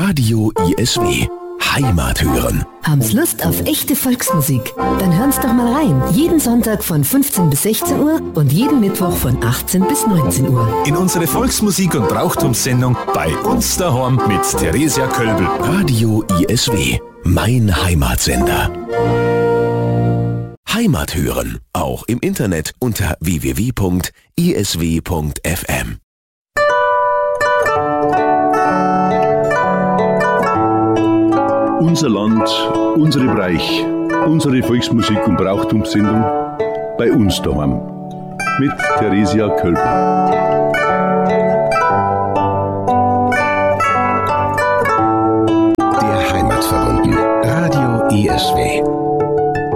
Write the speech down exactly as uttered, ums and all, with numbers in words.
Radio I S W. Heimat hören. Haben's Lust auf echte Volksmusik? Dann hören's doch mal rein. Jeden Sonntag von fünfzehn bis sechzehn Uhr und jeden Mittwoch von achtzehn bis neunzehn Uhr. In unsere Volksmusik- und Brauchtumssendung bei uns daheim mit Theresia Kölbel. Radio I S W. Mein Heimatsender. Heimat hören. Auch im Internet unter w w w punkt i s w punkt f m. Unser Land, unsere Bereich, unsere Volksmusik- und Brauchtumssendung bei uns daheim mit Theresia Kölbel. Der Heimat verbunden. Radio I S W.